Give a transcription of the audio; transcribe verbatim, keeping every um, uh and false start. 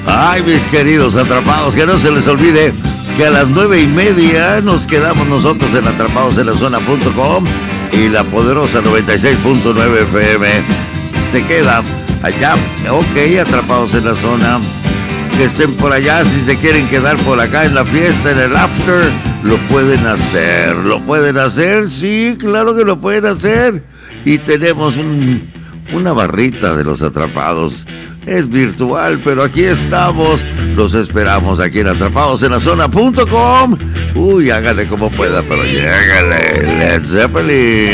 Ay, mis queridos atrapados, que no se les olvide que a las nueve y media nos quedamos nosotros en atrapados en la zona punto com y la poderosa noventa y seis punto nueve F M se queda allá. Ok, atrapados en la zona, que estén por allá. Si se quieren quedar por acá en la fiesta, en el after, lo pueden hacer. ¿Lo pueden hacer? Sí, claro que lo pueden hacer. Y tenemos un, una barrita de los atrapados. Es virtual, pero aquí estamos. Los esperamos aquí en atrapados en la zona punto com. Uy, hágale como pueda, pero llégale. Led Zeppelin.